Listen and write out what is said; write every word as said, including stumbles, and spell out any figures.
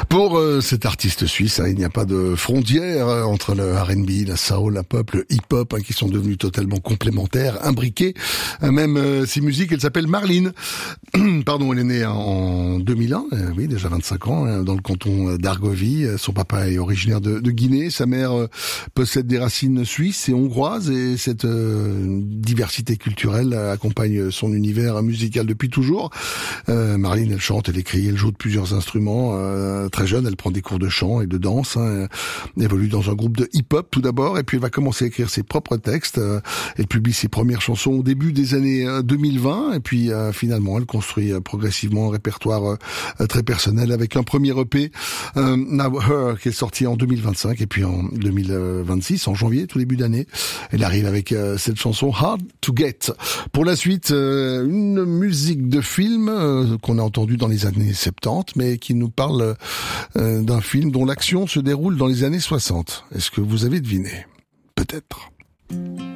Pour euh, cet artiste suisse, hein, il n'y a pas de frontière euh, entre le R and B, la soul, la pop, le hip-hop, hein, qui sont devenus totalement complémentaires, imbriqués. Euh, même euh, ses musiques, elle s'appelle Marlene. Pardon, elle est née en deux mille un, euh, oui, déjà vingt-cinq ans, hein, dans le canton d'Argovie. Son papa est originaire de, de Guinée, sa mère euh, possède des racines suisses et hongroises, et cette euh, diversité culturelle accompagne son univers musical depuis toujours. Euh, Marlene, elle chante, elle écrit, elle joue de plusieurs instruments. Euh, très jeune, elle prend des cours de chant et de danse. Hein. Elle évolue dans un groupe de hip-hop tout d'abord, et puis elle va commencer à écrire ses propres textes. Euh, elle publie ses premières chansons au début des années deux mille vingt, et puis euh, finalement, elle construit euh, progressivement un répertoire euh, très personnel avec un premier E P, euh, Now Her, qui est sorti en deux mille vingt-cinq, et puis en deux mille vingt-six, en janvier, tout début d'année, elle arrive avec euh, cette chanson Hard to Get. Pour la suite, euh, une musique de film euh, qu'on a entendue dans les années soixante-dix, mais qui nous parle euh, d'un film dont l'action se déroule dans les années soixante. Est-ce que vous avez deviné? Peut-être.